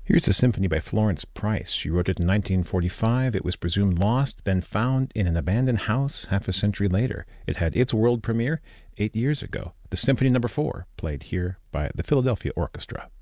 Here's a symphony by Florence Price. She wrote it in 1945. It was presumed lost, then found in an abandoned house half a century later. It had its world premiere 8 years ago. The Symphony No. 4, played here by the Philadelphia Orchestra.